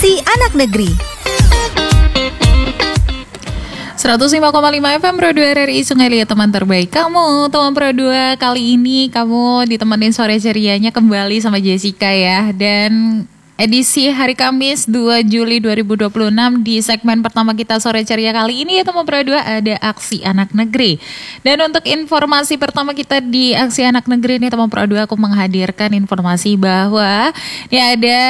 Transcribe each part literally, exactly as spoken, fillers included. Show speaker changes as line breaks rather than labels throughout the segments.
Aksi Anak Negeri.
seratus lima koma lima F M Pro dua R R I Sungai Liat, teman terbaik kamu. Teman Pro dua, kali ini kamu ditemenin sore cerianya kembali sama Jessica ya. Dan edisi hari Kamis dua Juli dua ribu dua puluh enam di segmen pertama kita sore ceria kali ini ya teman Pro dua, ada Aksi Anak Negeri. Dan untuk informasi pertama kita di Aksi Anak Negeri ini teman Pro dua, aku menghadirkan informasi bahwa ini ada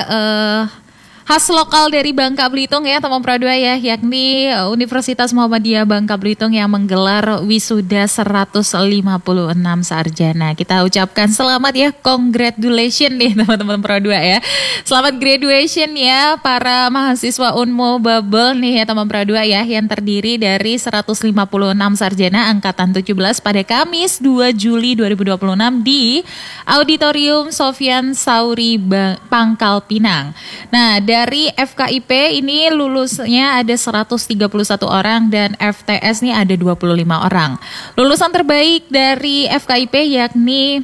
uh, khas lokal dari Bangka Belitung ya teman Pro dua ya, yakni Universitas Muhammadiyah Bangka Belitung yang menggelar wisuda seratus lima puluh enam sarjana. Kita ucapkan selamat ya, congratulations nih teman-teman Pro dua ya. Selamat graduation ya para mahasiswa Unmu Bubble nih ya teman Pro dua ya, yang terdiri dari seratus lima puluh enam sarjana angkatan tujuh belas pada Kamis dua Juli dua ribu dua puluh enam di Auditorium Sofyan Sauri Pangkal Pinang. Nah, dari F K I P ini lulusnya ada seratus tiga puluh satu orang dan F T S ini ada dua puluh lima orang. Lulusan terbaik dari F K I P yakni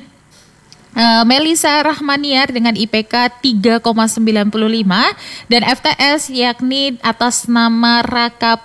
uh, Melisa Rahmaniar dengan I P K tiga koma sembilan lima dan F T S yakni atas nama Raka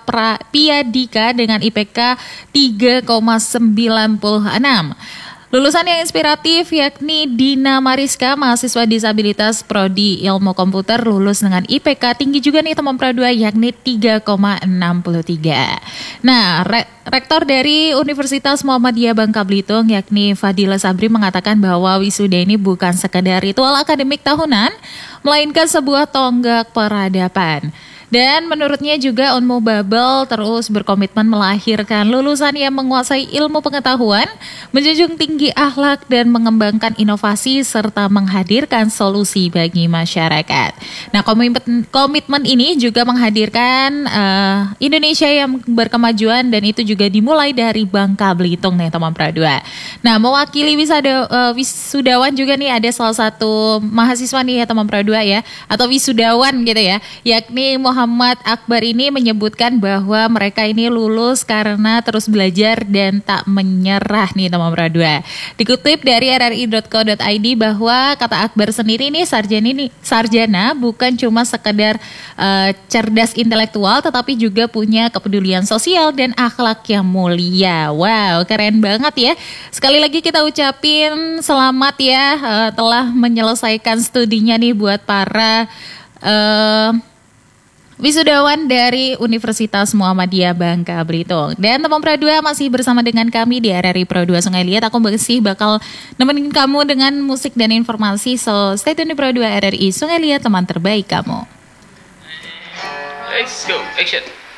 Piadika dengan I P K tiga koma sembilan enam. Lulusan yang inspiratif yakni Dina Mariska, mahasiswa disabilitas Prodi Ilmu Komputer, lulus dengan I P K tinggi juga nih teman Pro dua yakni tiga koma enam tiga. Nah, re- Rektor dari Universitas Muhammadiyah Bangka Belitung yakni Fadila Sabri mengatakan bahwa wisuda ini bukan sekedar ritual akademik tahunan, melainkan sebuah tonggak peradaban. Dan menurutnya juga Unmu Bubble terus berkomitmen melahirkan lulusan yang menguasai ilmu pengetahuan, menjunjung tinggi akhlak dan mengembangkan inovasi serta menghadirkan solusi bagi masyarakat. Nah, komitmen, komitmen ini juga menghadirkan uh, Indonesia yang berkemajuan dan itu juga dimulai dari Bangka Belitung nih teman Pro dua. Nah, mewakili wisada, uh, wisudawan juga nih ada salah satu mahasiswa nih ya teman Pro dua ya, atau wisudawan gitu ya, yakni Muhammad Akbar ini menyebutkan bahwa mereka ini lulus karena terus belajar dan tak menyerah nih teman Pro dua. Dikutip dari r r i dot co dot i d bahwa kata Akbar sendiri nih sarjana ini sarjana bukan cuma sekedar uh, cerdas intelektual tetapi juga punya kepedulian sosial dan akhlak yang mulia. Wow, keren banget ya. Sekali lagi kita ucapin selamat ya uh, telah menyelesaikan studinya nih buat para uh, wisudawan dari Universitas Muhammadiyah Bangka Belitung. Dan teman Pro dua masih bersama dengan kami di R R I Pro dua Sungai Liat. Aku masih bakal nemenin kamu dengan musik dan informasi. So stay tune di Pro dua R R I Sungai Liat, teman terbaik kamu.
Let's go, action.